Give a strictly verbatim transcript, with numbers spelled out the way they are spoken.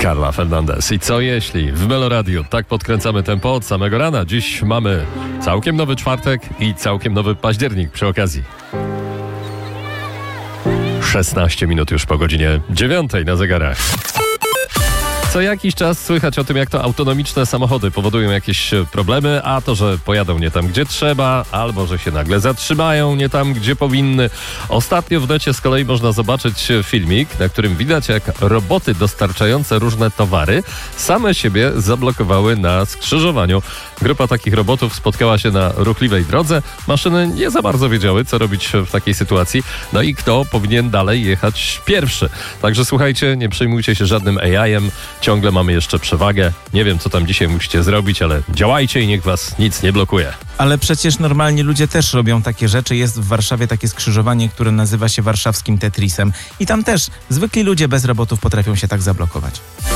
Carla Fernandez. I co jeśli w Meloradiu tak podkręcamy tempo od samego rana? Dziś mamy całkiem nowy czwartek i całkiem nowy październik przy okazji. szesnaście minut już po godzinie dziewiątej na zegarach. Co jakiś czas słychać o tym, jak to autonomiczne samochody powodują jakieś problemy, a to, że pojadą nie tam, gdzie trzeba, albo że się nagle zatrzymają nie tam, gdzie powinny. Ostatnio w necie z kolei można zobaczyć filmik, na którym widać, jak roboty dostarczające różne towary same siebie zablokowały na skrzyżowaniu. Grupa takich robotów spotkała się na ruchliwej drodze. Maszyny nie za bardzo wiedziały, co robić w takiej sytuacji. No i kto powinien dalej jechać pierwszy. Także słuchajcie, nie przejmujcie się żadnym A I em. Ciągle mamy jeszcze przewagę. Nie wiem, co tam dzisiaj musicie zrobić, ale działajcie i niech was nic nie blokuje. Ale przecież normalni ludzie też robią takie rzeczy. Jest w Warszawie takie skrzyżowanie, które nazywa się warszawskim Tetrisem. I tam też zwykli ludzie bez robotów potrafią się tak zablokować.